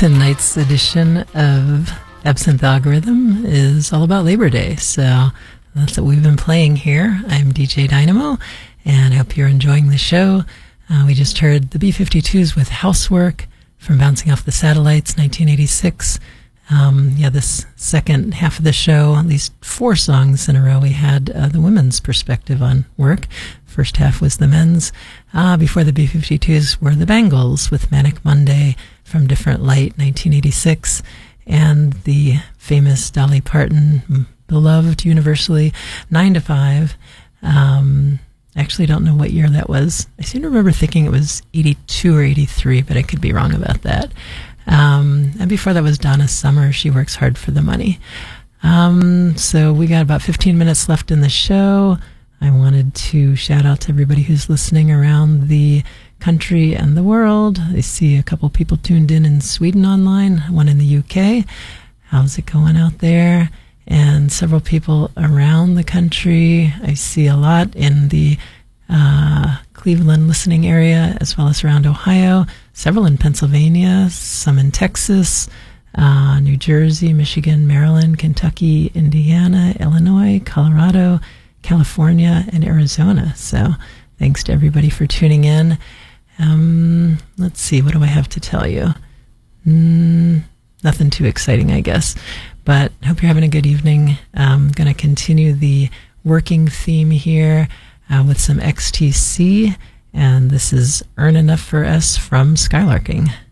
Tonight's edition of Absinthe Algorithm is all about Labor Day, so that's what we've been playing here. I'm DJ Dynamo, and I hope you're enjoying the show. We just heard the B-52s with Housework from Bouncing Off the Satellites, 1986. This second half of the show, at least 4 songs in a row, we had the women's perspective on work. First half was the men's. Before the B-52s were the Bangles with Manic Monday from Different Light, 1986. And the famous Dolly Parton, beloved universally, 9 to 5. Actually don't know what year that was. I seem to remember thinking it was 82 or 83, but I could be wrong about that. And before that was Donna Summer, She Works Hard for the Money. So we got about 15 minutes left in the show. I wanted to shout out to everybody who's listening around the country and the world. I see a couple people tuned in Sweden online, one in the UK. How's it going out there? And several people around the country. I see a lot in the Cleveland listening area, as well as around Ohio, several in Pennsylvania, some in Texas, New Jersey, Michigan, Maryland, Kentucky, Indiana, Illinois, Colorado, California, and Arizona. So thanks to everybody for tuning in. Let's see, what do I have to tell you? Nothing too exciting, I guess. But I hope you're having a good evening. I'm going to continue the working theme here with some XTC. And this is Earn Enough for Us from Skylarking.